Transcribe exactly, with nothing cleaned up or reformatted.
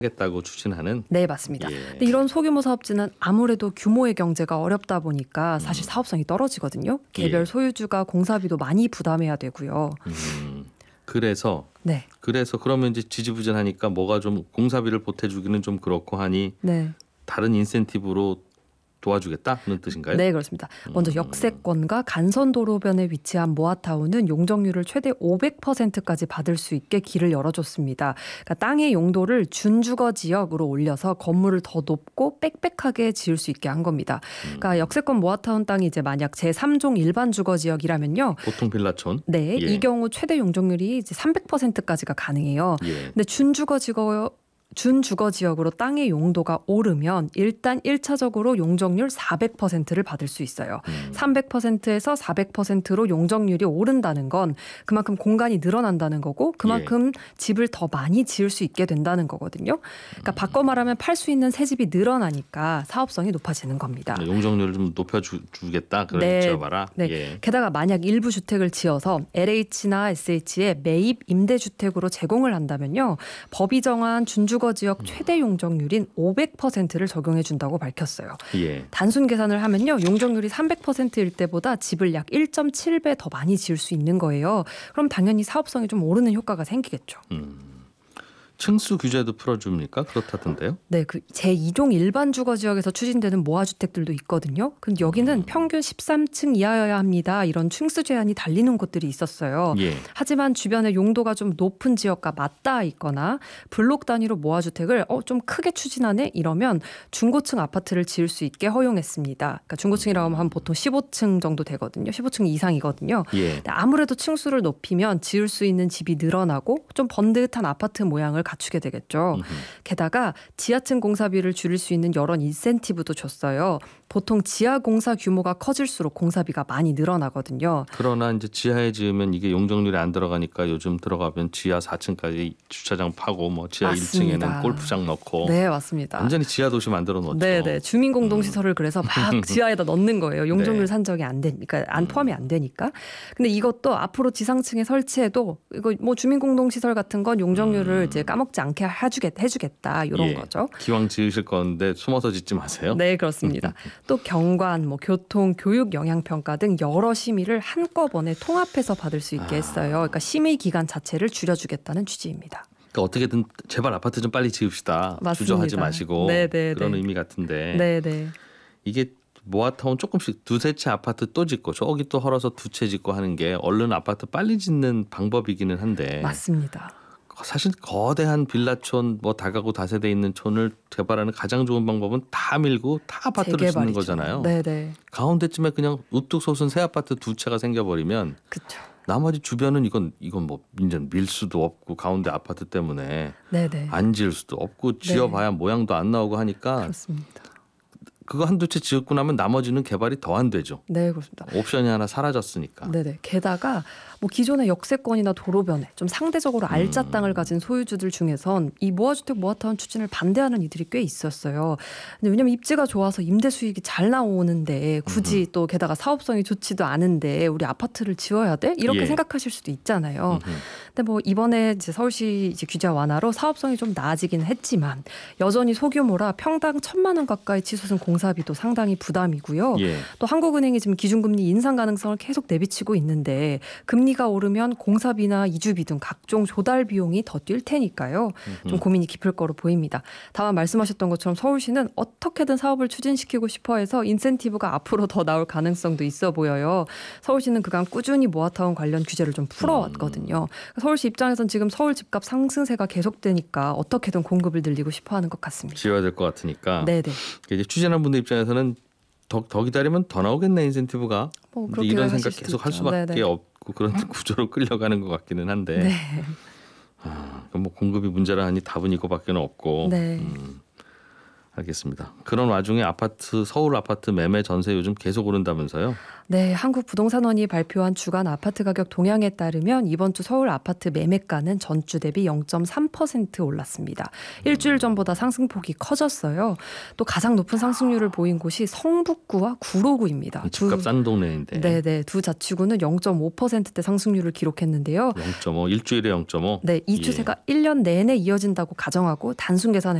하겠다고 추진하는. 네, 맞습니다. 예. 근데 이런 소규모 사업지는 아무래도 규모의 경제가 어렵다 보니까 사실 사업성이 떨어지거든요. 개별 예. 소유주가 공사비도 많이 부담해야 되고요. 음, 그래서 네, 그래서 그러면 이제 지지부진하니까 뭐가 좀 공사비를 보태주기는 좀 그렇고 하니 네. 다른 인센티브로 도와주겠다는 뜻인가요? 네, 그렇습니다. 먼저 역세권과 간선도로변에 위치한 모아타운은 용적률을 최대 오백 퍼센트까지 받을 수 있게 길을 열어줬습니다. 그러니까 땅의 용도를 준주거 지역으로 올려서 건물을 더 높고 빽빽하게 지을 수 있게 한 겁니다. 그러니까 역세권 모아타운 땅이 이제 만약 제삼 종 일반 주거 지역이라면요. 보통 빌라촌. 네, 예. 이 경우 최대 용적률이 이제 삼백 퍼센트까지가 가능해요. 예. 근데 준주거 지역 준주거 지역으로 땅의 용도가 오르면 일단 일 차적으로 용적률 사백 퍼센트를 받을 수 있어요. 음. 삼백 퍼센트에서 사백 퍼센트로 용적률이 오른다는 건 그만큼 공간이 늘어난다는 거고 그만큼 예. 집을 더 많이 지을 수 있게 된다는 거거든요. 그러니까 바꿔 말하면 팔 수 있는 새 집이 늘어나니까 사업성이 높아지는 겁니다. 용적률을 좀 높여주겠다. 그런 네, 지어봐라. 네. 예. 게다가 만약 일부 주택을 지어서 엘에이치나 에스에이치에 매입 임대주택으로 제공을 한다면요. 법이 정한 준주거 지역 최대 용적률인 오백 퍼센트를 적용해 준다고 밝혔어요. 예. 단순 계산을 하면요. 용적률이 삼백 퍼센트일 때보다 집을 약 일 점 칠 배 더 많이 지을 수 있는 거예요. 그럼 당연히 사업성이 좀 오르는 효과가 생기겠죠. 음. 층수 규제도 풀어줍니까? 그렇다던데요. 네, 그 제이 종 일반 주거 지역에서 추진되는 모아주택들도 있거든요. 근데 여기는 음. 평균 십삼 층 이하여야 합니다. 이런 층수 제한이 달리는 곳들이 있었어요. 예. 하지만 주변에 용도가 좀 높은 지역과 맞닿아 있거나 블록 단위로 모아주택을 어, 좀 크게 추진하네 이러면 중고층 아파트를 지을 수 있게 허용했습니다. 그러니까 중고층이라고 하면 한 보통 십오 층 정도 되거든요. 십오 층 이상이거든요. 예. 근데 아무래도 층수를 높이면 지을 수 있는 집이 늘어나고 좀 번듯한 아파트 모양을 갖추게 되겠죠. 음흠. 게다가 지하층 공사비를 줄일 수 있는 여러 인센티브도 줬어요. 보통 지하 공사 규모가 커질수록 공사비가 많이 늘어나거든요. 그러나 이제 지하에 지으면 이게 용적률이 안 들어가니까 요즘 들어가면 지하 사 층까지 주차장 파고 뭐 지하 맞습니다. 일 층에는 골프장 넣고 네, 맞습니다. 완전히 지하 도시 만들어 놓죠. 네, 네. 주민 공동 시설을 그래서 막 지하에다 넣는 거예요. 용적률 네. 산정이 안 되니까 안 포함이 안 되니까. 근데 이것도 앞으로 지상층에 설치해도 이거 뭐 주민 공동 시설 같은 건 용적률을 음. 이제 까먹지 않게 해주겠 해주겠다 이런 예. 거죠. 기왕 지으실 건데 숨어서 짓지 마세요. 네, 그렇습니다. 또 경관, 뭐 교통, 교육 영향 평가 등 여러 심의를 한꺼번에 통합해서 받을 수 있게 했어요. 그러니까 심의 기간 자체를 줄여주겠다는 취지입니다. 그러니까 어떻게든 제발 아파트 좀 빨리 지읍시다. 맞습니다. 주저하지 마시고 네네, 그런 네. 의미 같은데 네, 네. 이게 모아타운 조금씩 두세 채 아파트 또 짓고 저기 또 헐어서 두 채 짓고 하는 게 얼른 아파트 빨리 짓는 방법이기는 한데 맞습니다. 사실 거대한 빌라촌 뭐 다가구 다세대 있는 촌을 개발하는 가장 좋은 방법은 다 밀고 다 아파트를 짓는 재개발이죠. 거잖아요. 네, 네. 가운데쯤에 그냥 우뚝 솟은 새 아파트 두 채가 생겨버리면 그렇죠. 나머지 주변은 이건 이건 뭐 이제 밀 수도 없고 가운데 아파트 때문에 네, 네. 안 지을 수도 없고 지어봐야 모양도 안 나오고 하니까 그렇습니다. 그거 한두 채 지었고 나면 나머지는 개발이 더 안 되죠. 네, 그렇습니다. 옵션이 하나 사라졌으니까. 네네. 게다가 뭐 기존의 역세권이나 도로변에 좀 상대적으로 알짜 음. 땅을 가진 소유주들 중에선 이 모아주택 모아타운 추진을 반대하는 이들이 꽤 있었어요. 근데 왜냐면 입지가 좋아서 임대 수익이 잘 나오는데 굳이 또 게다가 사업성이 좋지도 않은데 우리 아파트를 지어야 돼? 이렇게 예. 생각하실 수도 있잖아요. 음흠. 근데 뭐 이번에 이제 서울시 이제 규제 완화로 사업성이 좀 나아지긴 했지만 여전히 소규모라 평당 천만 원 가까이 치솟은 공사비도 상당히 부담이고요. 예. 또 한국은행이 지금 기준금리 인상 가능성을 계속 내비치고 있는데 금리가 오르면 공사비나 이주비 등 각종 조달 비용이 더 뛸 테니까요. 좀 고민이 깊을 거로 보입니다. 다만 말씀하셨던 것처럼 서울시는 어떻게든 사업을 추진시키고 싶어 해서 인센티브가 앞으로 더 나올 가능성도 있어 보여요. 서울시는 그간 꾸준히 모아타운 관련 규제를 좀 풀어왔거든요. 서울시 입장에선 지금 서울 집값 상승세가 계속되니까 어떻게든 공급을 늘리고 싶어 하는 것 같습니다. 지어야 될 것 같으니까. 네네. 이제 추진한 분들 입장에서는 더, 더 기다리면 더 나오겠네 인센티브가. 뭐 근데 그렇게 이런 하실 생각 수도 계속 할 있죠. 수밖에 네네. 없고 그런 구조로 끌려가는 것 같기는 한데. 네. 아, 그럼 뭐 공급이 문제라 하니 답은 이거밖에 없고. 네. 음, 알겠습니다. 그런 와중에 아파트 서울 아파트 매매 전세 요즘 계속 오른다면서요? 네, 한국부동산원이 발표한 주간 아파트 가격 동향에 따르면 이번 주 서울 아파트 매매가는 전주 대비 영 점 삼 퍼센트 올랐습니다. 일주일 전보다 상승폭이 커졌어요. 또 가장 높은 상승률을 보인 곳이 성북구와 구로구입니다. 집값 싼 동네인데. 네네, 두 자치구는 영 점 오 퍼센트대 상승률을 기록했는데요. 영 점 오, 일주일에 영 점 오. 네, 이 추세가 예. 일 년 내내 이어진다고 가정하고 단순 계산해